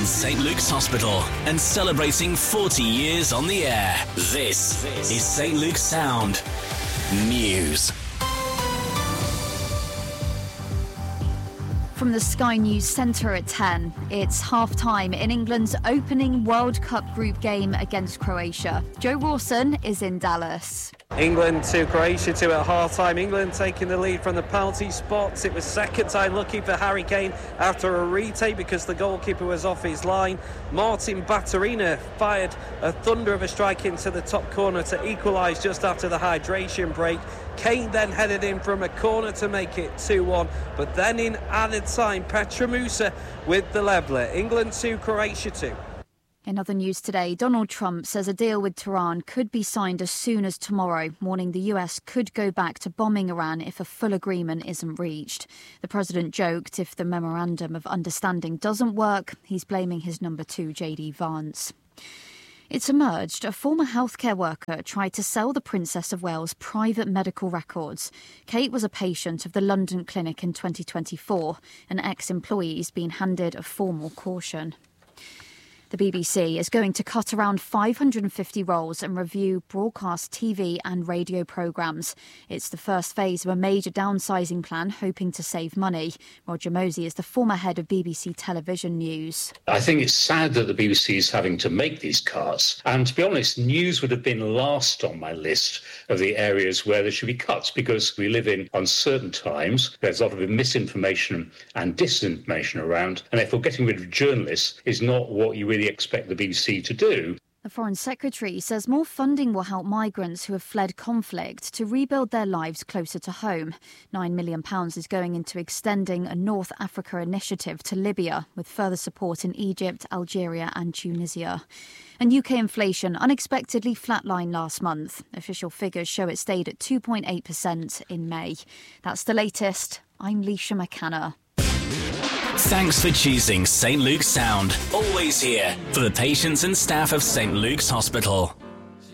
St Luke's Hospital and celebrating 40 years on the air. This is St Luke's Sound News. From the Sky News Centre at 10, it's half-time in England's opening World Cup group game against Croatia. Joe Rawson is in Dallas. England 2, Croatia 2 at half-time. England taking the lead from the penalty spots. It was second time lucky for Harry Kane after a retake because the goalkeeper was off his line. Martin Baturina fired a thunder of a strike into the top corner to equalise just after the hydration break. Kane then headed in from a corner to make it 2-1, but then in added time, Petra Musa with the leveller. England 2, Croatia 2. In other news today, Donald Trump says a deal with Tehran could be signed as soon as tomorrow, warning the US could go back to bombing Iran if a full agreement isn't reached. The president joked if the memorandum of understanding doesn't work, he's blaming his number 2, J.D. Vance. It's emerged a former healthcare worker tried to sell the Princess of Wales private medical records. Kate was a patient of the London clinic in 2024. An ex-employee is being handed a formal caution. The BBC is going to cut around 550 roles and review broadcast TV and radio programmes. It's the first phase of a major downsizing plan hoping to save money. Roger Mosey is the former head of BBC Television News. I think it's sad that the BBC is having to make these cuts. And to be honest, news would have been last on my list of the areas where there should be cuts because we live in uncertain times. There's a lot of misinformation and disinformation around. And therefore getting rid of journalists is not what you really expect the BBC to do. The Foreign Secretary says more funding will help migrants who have fled conflict to rebuild their lives closer to home. £9 million is going into extending a North Africa initiative to Libya, with further support in Egypt, Algeria and Tunisia. And UK inflation unexpectedly flatlined last month. Official figures show it stayed at 2.8% in May. That's the latest. I'm Leisha McCanna. Thanks for choosing St Luke's Sound. Always here for the patients and staff of St Luke's Hospital.